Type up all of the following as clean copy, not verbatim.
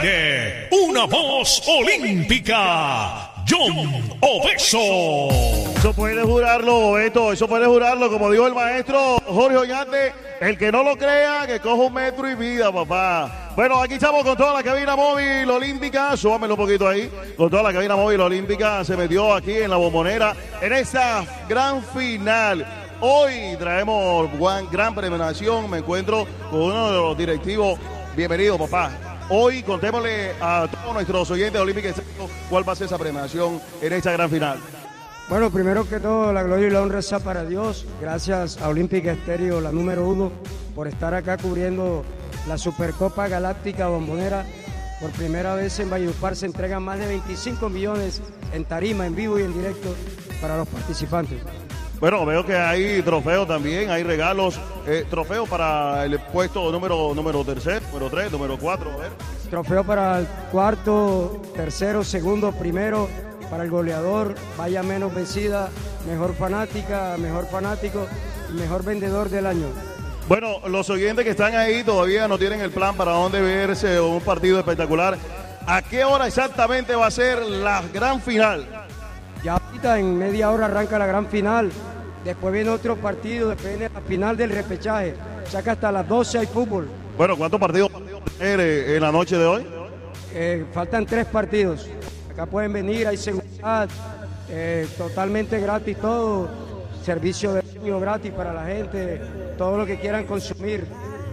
aire, una voz olímpica, John Obeso. Eso puede jurarlo, Beto, eso puede jurarlo, como dijo el maestro Jorge Oñate, el que no lo crea, que coja 1 metro y vida, papá. Bueno, aquí estamos con toda la cabina móvil olímpica, súbamelo un poquito ahí, con toda la cabina móvil olímpica, se metió aquí en la Bombonera, en esta gran final. Hoy traemos gran premiación, me encuentro con uno de los directivos. Bienvenido, papá. Hoy contémosle a todos nuestros oyentes de Olímpica Estéreo cuál va a ser esa premiación en esta gran final. Bueno, primero que todo, la gloria y la honra sea para Dios. Gracias a Olímpica Estéreo, la número 1, por estar acá cubriendo la Supercopa Galáctica Bombonera. Por primera vez en Valledupar se entregan más de 25 millones en tarima, en vivo y en directo para los participantes. Bueno, veo que hay trofeos también, hay regalos, trofeos para el puesto número tercero, número 3, número 4, a ver. Trofeo para el cuarto, tercero, segundo, primero, para el goleador, vaya menos vencida, mejor fanática, mejor fanático y mejor vendedor del año. Bueno, los oyentes que están ahí todavía no tienen el plan para dónde verse un partido espectacular. ¿A qué hora exactamente va a ser la gran final? Ya ahorita en media hora arranca la gran final. Después viene otro partido, después viene la final del repechaje. O sea que hasta las 12 hay fútbol. Bueno, ¿cuántos partidos va a tener en la noche de hoy? Faltan 3 partidos. Acá pueden venir, hay seguridad, totalmente gratis todo. Servicio de baño gratis para la gente, todo lo que quieran consumir.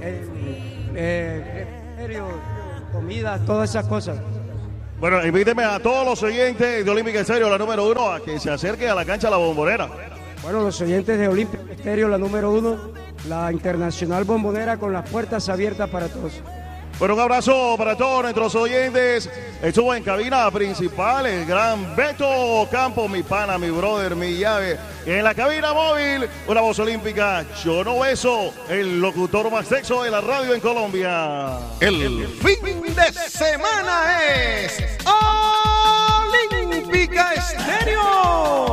Comida, todas esas cosas. Bueno, invíteme a todos los oyentes de Olímpica Estéreo, la número 1, a que se acerquen a la cancha de la Bombonera. Bueno, los oyentes de Olímpica Estéreo, la número 1, la Internacional Bombonera con las puertas abiertas para todos. Bueno, un abrazo para todos nuestros oyentes. Estuvo en cabina principal el gran Beto Campos, mi pana, mi brother, mi llave. En la cabina móvil, una voz olímpica, John Obeso, el locutor más sexo de la radio en Colombia. El fin de semana es Olímpica Estéreo.